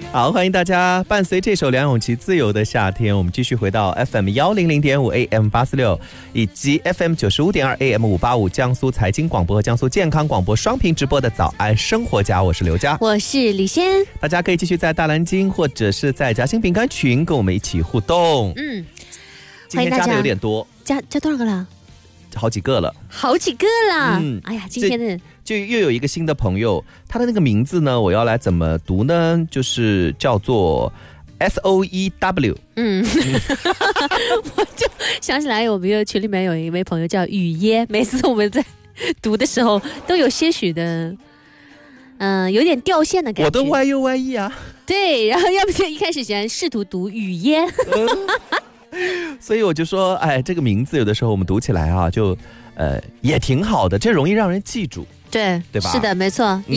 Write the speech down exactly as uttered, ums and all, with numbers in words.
好，欢迎大家伴随这首梁咏琪《自由的夏天》，我们继续回到 F M 一零零点五 A M 八四六以及 F M 九十五点二 A M 五八五江苏财经广播和江苏健康广播双屏直播的早安生活家，我是刘佳， 我是李仙。 大家可以继续在大蓝鲸或者是在夹心饼干群跟我们一起互动。 嗯， 今天加的有点多， 加加多少个了？ 好几个了， 好几个了。 嗯， 哎呀，今天的就又有一个新的朋友，他的那个名字呢，我要来怎么读呢？就是叫做 S O E W。 嗯，我就想起来，我们有群里面有一位朋友叫雨耶，每次我们在读的时候都有些许的，嗯、呃，有点掉线的感觉。 我的 Y U Y E 啊， 对，然后要不就一开始喜欢试图读雨耶。 所以我就说，哎，这个名字有的时候我们读起来啊，就呃也挺好的，这容易让人记住， 对， 对吧？ 是的，没错。